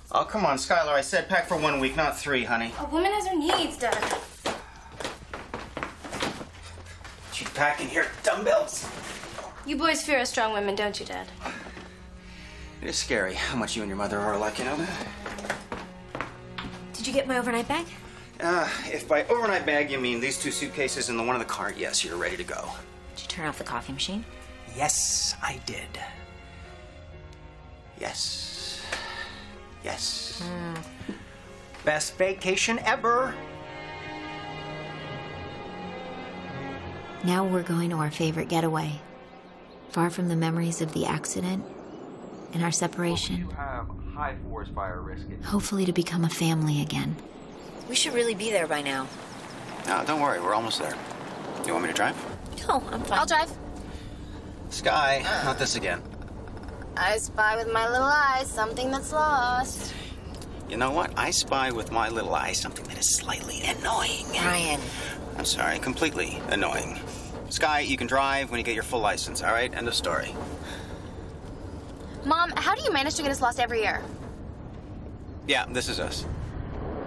Oh, come on, Skylar. I said pack for 1 week, not 3, honey. A woman has her needs, Dad. She's packing here dumbbells. You boys fear us strong women, don't you, Dad? It is scary how much you and your mother are alike, you know that? Did you get my overnight bag? If by overnight bag you mean these 2 suitcases and the one in the car, yes, you're ready to go. Did you turn off the coffee machine? Yes, I did. Yes. Yes. Best vacation ever. Now we're going to our favorite getaway. Far from the memories of the accident and our separation. You have high forest fire risk. Hopefully to become a family again. We should really be there by now. No, don't worry. We're almost there. You want me to drive? No, I'm fine. I'll drive. Sky, not this again. I spy with my little eyes something that's lost. You know what? I spy with my little eye something that is slightly annoying. Ryan. I'm sorry, completely annoying. Sky, you can drive when you get your full license, all right? End of story. Mom, how do you manage to get us lost every year? Yeah, this is us.